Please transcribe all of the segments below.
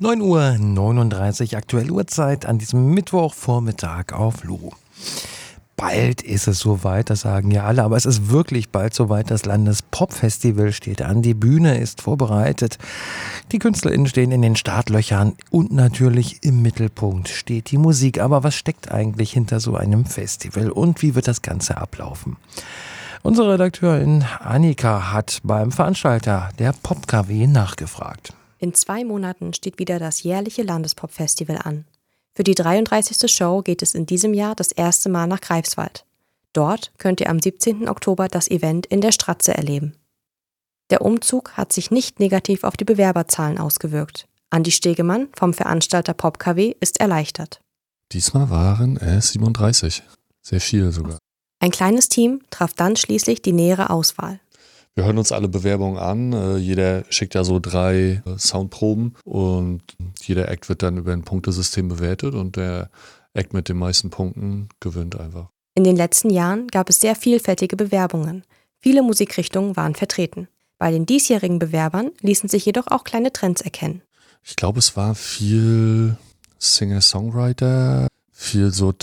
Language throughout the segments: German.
9:39 Uhr aktuelle Uhrzeit an diesem Mittwochvormittag auf Lou. Bald ist es soweit, das sagen ja alle, aber es ist wirklich bald soweit. Das Landespopfestival steht an, die Bühne ist vorbereitet, die KünstlerInnen stehen in den Startlöchern und natürlich im Mittelpunkt steht die Musik. Aber was steckt eigentlich hinter so einem Festival und wie wird das Ganze ablaufen? Unsere Redakteurin Annika hat beim Veranstalter der PopKW nachgefragt. In 2 Monaten steht wieder das jährliche Landespop-Festival an. Für die 33. Show geht es in diesem Jahr das erste Mal nach Greifswald. Dort könnt ihr am 17. Oktober das Event in der Stratze erleben. Der Umzug hat sich nicht negativ auf die Bewerberzahlen ausgewirkt. Andi Stegemann vom Veranstalter PopKW ist erleichtert. Diesmal waren es 37. Sehr viel sogar. Ein kleines Team traf dann schließlich die nähere Auswahl. Wir hören uns alle Bewerbungen an. Jeder schickt ja so 3 Soundproben und jeder Act wird dann über ein Punktesystem bewertet und der Act mit den meisten Punkten gewinnt einfach. In den letzten Jahren gab es sehr vielfältige Bewerbungen. Viele Musikrichtungen waren vertreten. Bei den diesjährigen Bewerbern ließen sich jedoch auch kleine Trends erkennen. Ich glaube, es war viel Singer-Songwriter, viel so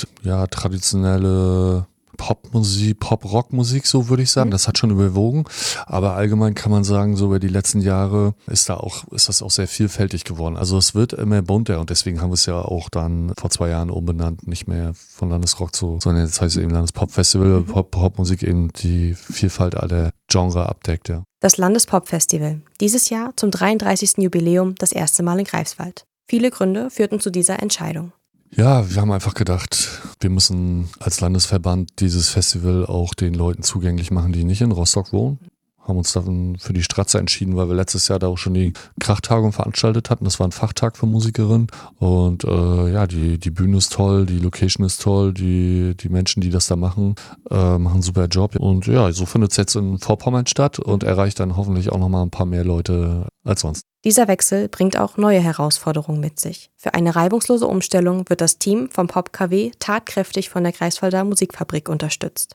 traditionelle Popmusik, Pop-Rock-Musik, so würde ich sagen. Das hat schon überwogen. Aber allgemein kann man sagen, so über die letzten Jahre ist das auch sehr vielfältig geworden. Also es wird immer bunter und deswegen haben wir es ja auch dann vor 2 Jahren umbenannt, nicht mehr von Landesrock sondern jetzt heißt es eben Landespop-Festival, Popmusik eben die Vielfalt aller Genre abdeckt, ja. Das Landespop-Festival. Dieses Jahr zum 33. Jubiläum das erste Mal in Greifswald. Viele Gründe führten zu dieser Entscheidung. Ja, wir haben einfach gedacht, wir müssen als Landesverband dieses Festival auch den Leuten zugänglich machen, die nicht in Rostock wohnen. Haben uns dann für die Stratze entschieden, weil wir letztes Jahr da auch schon die Krachtagung veranstaltet hatten. Das war ein Fachtag für Musikerinnen. Und die Bühne ist toll, die Location ist toll, die Menschen, die das da machen, machen einen super Job. Und ja, so findet es jetzt in Vorpommern statt und erreicht dann hoffentlich auch nochmal ein paar mehr Leute als sonst. Dieser Wechsel bringt auch neue Herausforderungen mit sich. Für eine reibungslose Umstellung wird das Team vom PopKW tatkräftig von der Greifswalder Musikfabrik unterstützt.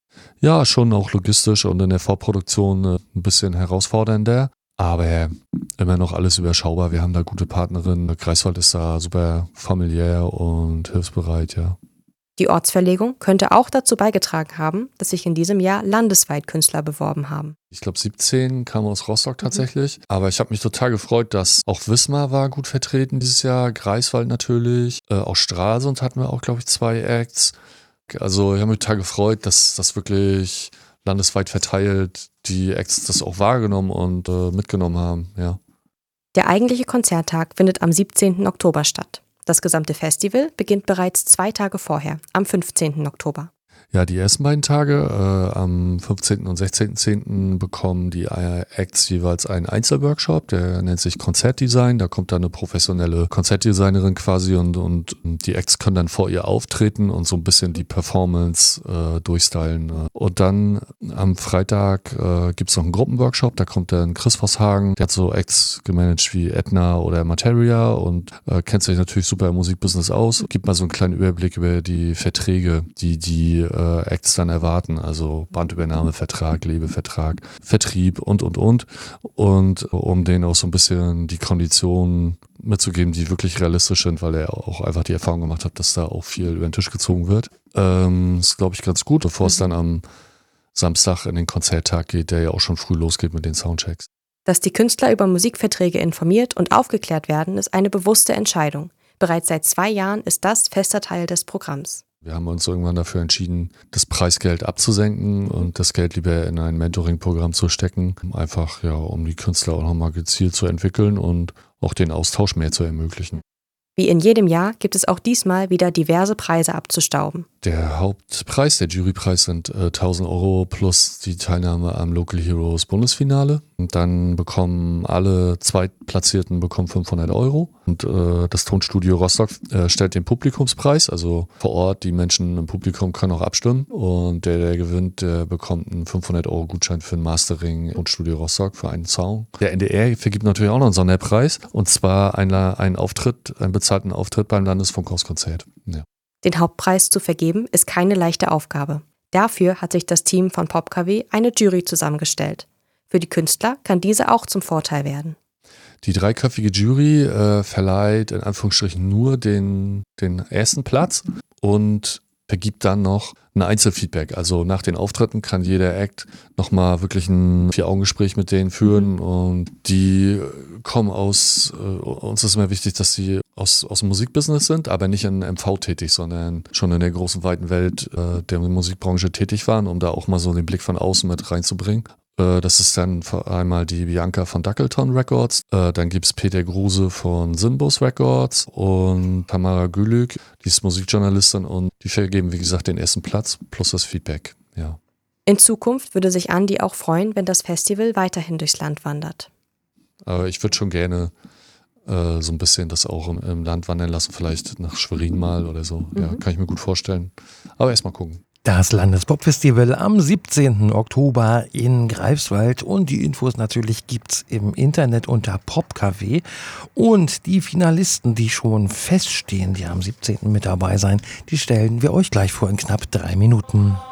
Ja, schon auch logistisch und in der Vorproduktion ein bisschen herausfordernder, aber immer noch alles überschaubar. Wir haben da gute Partnerinnen. Greifswald ist da super familiär und hilfsbereit, ja. Die Ortsverlegung könnte auch dazu beigetragen haben, dass sich in diesem Jahr landesweit Künstler beworben haben. Ich glaube 17 kamen aus Rostock tatsächlich, aber ich habe mich total gefreut, dass auch Wismar war gut vertreten dieses Jahr, Greifswald natürlich, auch Stralsund hatten wir auch, glaube ich, 2 Acts. Also ich habe mich total gefreut, dass das wirklich landesweit verteilt die Acts das auch wahrgenommen und mitgenommen haben, ja. Der eigentliche Konzerttag findet am 17. Oktober statt. Das gesamte Festival beginnt bereits 2 Tage vorher, am 15. Oktober. Ja, die ersten beiden Tage, am 15. und 16.10. bekommen die Acts jeweils einen Einzelworkshop, der nennt sich Konzertdesign. Da kommt dann eine professionelle Konzertdesignerin quasi und die Acts können dann vor ihr auftreten und so ein bisschen die Performance durchstylen. Und dann am Freitag gibt's noch einen Gruppenworkshop, da kommt dann Chris Vosshagen, der hat so Acts gemanagt wie Edna oder Materia und kennt sich natürlich super im Musikbusiness aus. Gibt mal so einen kleinen Überblick über die Verträge, die Acts dann erwarten, also Bandübernahmevertrag, Lebevertrag, Vertrieb und um denen auch so ein bisschen die Konditionen mitzugeben, die wirklich realistisch sind, weil er auch einfach die Erfahrung gemacht hat, dass da auch viel über den Tisch gezogen wird. Ist, glaube ich, ganz gut, bevor es dann am Samstag in den Konzerttag geht, der ja auch schon früh losgeht mit den Soundchecks. Dass die Künstler über Musikverträge informiert und aufgeklärt werden, ist eine bewusste Entscheidung. Bereits seit 2 Jahren ist das fester Teil des Programms. Wir haben uns irgendwann dafür entschieden, das Preisgeld abzusenken und das Geld lieber in ein Mentoring-Programm zu stecken. Einfach, ja, um die Künstler auch nochmal gezielt zu entwickeln und auch den Austausch mehr zu ermöglichen. Wie in jedem Jahr gibt es auch diesmal wieder diverse Preise abzustauben. Der Hauptpreis, der Jurypreis sind 1.000 Euro plus die Teilnahme am Local Heroes Bundesfinale. Und dann bekommen alle Zweitplatzierten 500 Euro. Und das Tonstudio Rostock stellt den Publikumspreis, also vor Ort, die Menschen im Publikum können auch abstimmen. Und der gewinnt, der bekommt einen 500 Euro Gutschein für ein Mastering Tonstudio Rostock für einen Song. Der NDR vergibt natürlich auch noch einen Sonderpreis. Und zwar einen bezahlten Auftritt beim Landesfunkhauskonzert. Ja. Den Hauptpreis zu vergeben ist keine leichte Aufgabe. Dafür hat sich das Team von PopKW eine Jury zusammengestellt. Für die Künstler kann diese auch zum Vorteil werden. Die dreiköpfige Jury verleiht in Anführungsstrichen nur den ersten Platz und vergibt dann noch ein Einzelfeedback. Also nach den Auftritten kann jeder Act nochmal wirklich ein 4-Augen-Gespräch mit denen führen und die kommen uns ist immer wichtig, dass sie aus dem Musikbusiness sind, aber nicht in MV tätig, sondern schon in der großen, weiten Welt der Musikbranche tätig waren, um da auch mal so den Blick von außen mit reinzubringen. Das ist dann einmal die Bianca von Duckleton Records, dann gibt es Peter Gruse von Simbus Records und Tamara Gülük, die ist Musikjournalistin und die vergeben, wie gesagt, den ersten Platz plus das Feedback. Ja. In Zukunft würde sich Andi auch freuen, wenn das Festival weiterhin durchs Land wandert. Ich würde schon gerne so ein bisschen das auch im Land wandern lassen, vielleicht nach Schwerin mal oder so. Ja, kann ich mir gut vorstellen. Aber erstmal gucken. Das Landespopfestival am 17. Oktober in Greifswald und die Infos natürlich gibt's im Internet unter PopKW und die Finalisten, die schon feststehen, die am 17. mit dabei sein, die stellen wir euch gleich vor in knapp 3 Minuten.